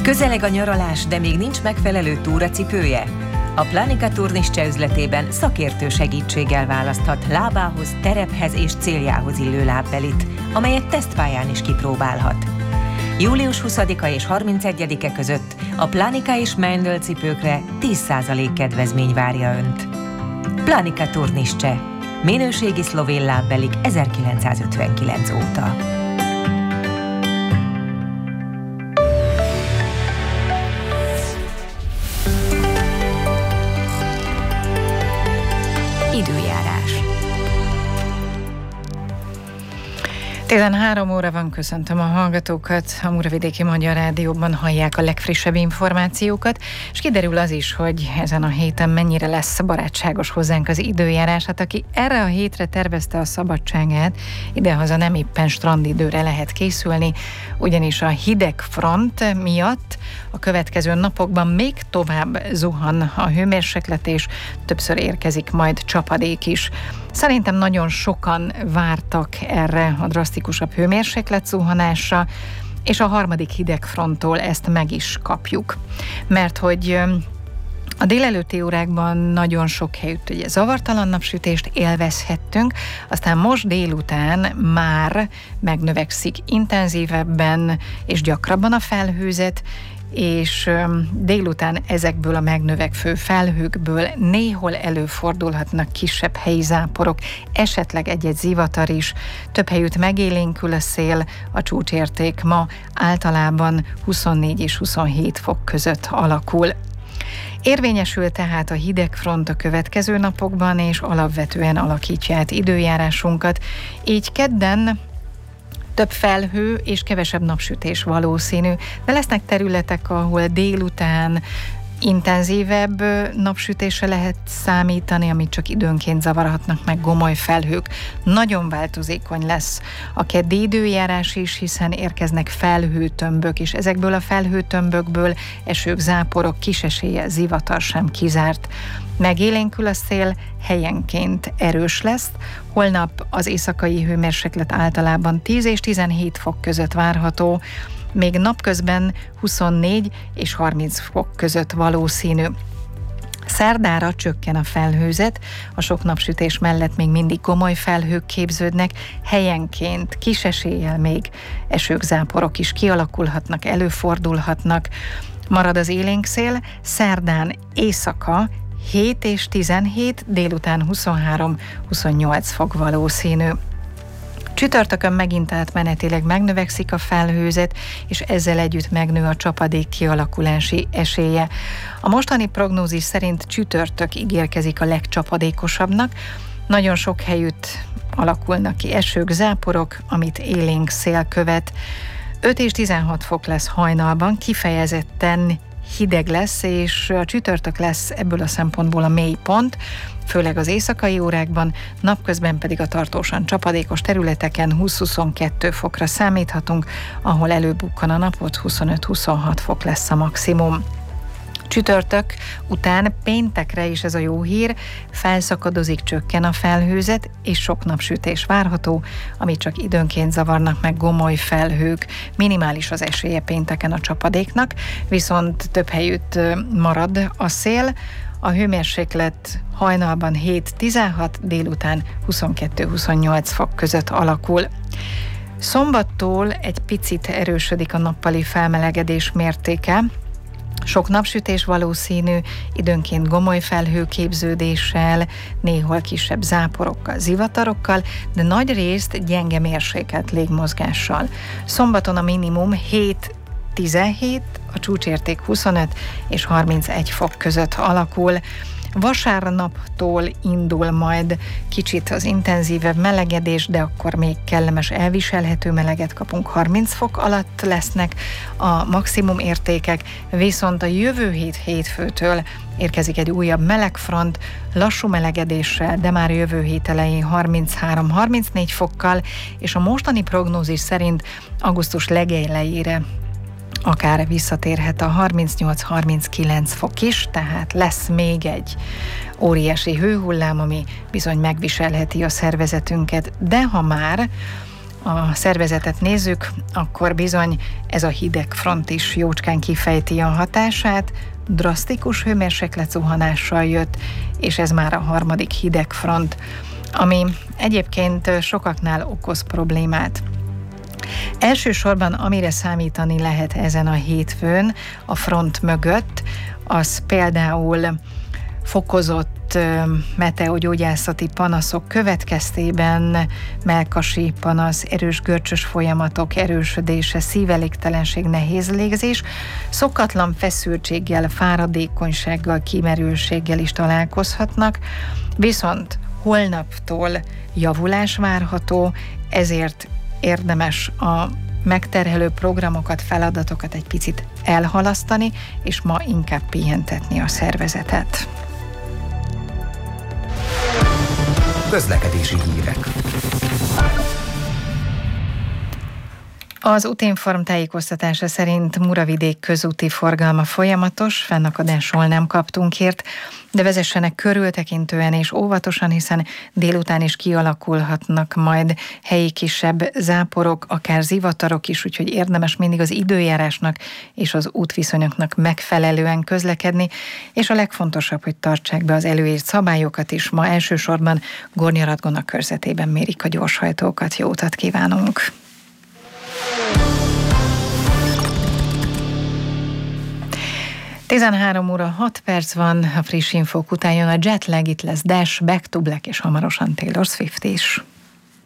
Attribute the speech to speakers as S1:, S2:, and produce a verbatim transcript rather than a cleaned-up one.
S1: Közeleg a nyaralás, de még nincs megfelelő túracipője? A Planika Turnisce üzletében szakértő segítséggel választhat lábához, terephez és céljához illő lábbelit, amelyet tesztpályán is kipróbálhat. július huszadika és harmincegyedike között a Planika és Meindl cipőkre tíz százalék kedvezmény várja Önt. Planika Turnisce. Minőségi szlovén lábbelik ezerkilencszázötvenkilenc óta. Időjárás.
S2: tizenhárom óra van, köszöntöm a hallgatókat. A Muravidéki Magyar Rádióban hallják a legfrissebb információkat, és kiderül az is, hogy ezen a héten mennyire lesz barátságos hozzánk az időjárás. Hát aki erre a hétre tervezte a szabadságát, idehaza nem éppen strandidőre lehet készülni, ugyanis a hideg front miatt a következő napokban még tovább zuhan a hőmérséklet, és többször érkezik majd csapadék is. Szerintem nagyon sokan vártak erre a drasztikusabb hőmérséklet zuhanásra, és a harmadik hidegfronttól ezt meg is kapjuk. Mert hogy a délelőtti órákban nagyon sok helyütt ugye zavartalan napsütést élvezhettünk, aztán most délután már megnövekszik intenzívebben és gyakrabban a felhőzet, és délután ezekből a megnövekvő felhőkből néhol előfordulhatnak kisebb helyi záporok, esetleg egy-egy zivatar is. Több helyütt megélénkül a szél, a csúcsérték ma általában huszonnégy és huszonhét fok között alakul. Érvényesül tehát a hidegfront a következő napokban, és alapvetően alakítja át időjárásunkat. Így kedden több felhő és kevesebb napsütés valószínű, de lesznek területek, ahol délután intenzívebb napsütésre lehet számítani, amit csak időnként zavarhatnak meg gomoly felhők. Nagyon változékony lesz a keddi időjárás is, hiszen érkeznek felhőtömbök, és ezekből a felhőtömbökből esők, záporok, kis esélye, zivatar sem kizárt. Megélénkül a szél, helyenként erős lesz. Holnap az éjszakai hőmérséklet általában tíz és tizenhét fok között várható, még napközben huszonnégy és harminc fok között valószínű. Szerdára csökken a felhőzet, a sok napsütés mellett még mindig gomoly felhők képződnek, helyenként kis eséllyel még esők, záporok is kialakulhatnak, előfordulhatnak. Marad az élénk szél, szerdán éjszaka hét és tizenhét, délután huszonhárom-huszonnyolc fok valószínű. Csütörtökön megint átmenetileg megnövekszik a felhőzet, és ezzel együtt megnő a csapadék kialakulási esélye. A mostani prognózis szerint csütörtök ígérkezik a legcsapadékosabbnak. Nagyon sok helyütt alakulnak ki esők, záporok, amit élénk szél követ. öt és tizenhat fok lesz hajnalban, kifejezetten hideg lesz, és a csütörtök lesz ebből a szempontból a mélypont, főleg az éjszakai órákban, napközben pedig a tartósan csapadékos területeken húsz-huszonkettő fokra számíthatunk, ahol előbukkan a napot, huszonöt-huszonhat fok lesz a maximum. Csütörtök után péntekre is ez a jó hír, felszakadozik, csökken a felhőzet, és sok napsütés várható, amit csak időnként zavarnak meg gomoly felhők. Minimális az esélye pénteken a csapadéknak, viszont több helyütt marad a szél. A hőmérséklet hajnalban hét-tizenhat, délután huszonkettő-huszonnyolc fok között alakul. Szombattól egy picit erősödik a nappali felmelegedés mértéke. Sok napsütés valószínű, időnként gomoly felhőképződéssel, néhol kisebb záporokkal, zivatarokkal, de nagy részt gyenge mérsékelt légmozgással. Szombaton a minimum hét-tizenhét, a csúcsérték huszonöt és harmincegy fok között alakul. Vasárnaptól indul majd kicsit az intenzívebb melegedés, de akkor még kellemes, elviselhető meleget kapunk, harminc fok alatt lesznek a maximum értékek, viszont a jövő hét hétfőtől érkezik egy újabb melegfront, lassú melegedéssel, de már jövő hét elején harminchárom-harmincnégy fokkal, és a mostani prognózis szerint augusztus legelejére akár visszatérhet a harmincnyolc-harminckilenc fok is, tehát lesz még egy óriási hőhullám, ami bizony megviselheti a szervezetünket, de ha már a szervezetet nézzük, akkor bizony ez a hideg front is jócskán kifejti a hatását, drasztikus hőmérsékletzuhanással jött, és ez már a harmadik hideg front, ami egyébként sokaknál okoz problémát. Elsősorban amire számítani lehet ezen a hétfőn a front mögött, az például fokozott meteogyógyászati panaszok következtében mellkasi panasz, erős görcsös folyamatok erősödése, szívelégtelenség, nehéz légzés, szokatlan feszültséggel, fáradékonysággal, kimerültséggel is találkozhatnak, viszont holnaptól javulás várható, ezért érdemes a megterhelő programokat, feladatokat egy picit elhalasztani, és ma inkább pihentetni a szervezetet.
S3: Közlekedési hírek.
S2: Az Útinform tájékoztatása szerint Muravidék közúti forgalma folyamatos, fennakadásról nem kaptunk hírt, de vezessenek körültekintően és óvatosan, hiszen délután is kialakulhatnak majd helyi kisebb záporok, akár zivatarok is, úgyhogy érdemes mindig az időjárásnak és az útviszonyoknak megfelelően közlekedni, és a legfontosabb, hogy tartsák be az előírt szabályokat is. Ma elsősorban Gornyaradgona körzetében mérik a gyorshajtókat. Jó utat kívánunk! tizenhárom óra hat perc van, a friss infók után jön a Jetlag, itt lesz Dash, Back to Black és hamarosan Taylor Swift is.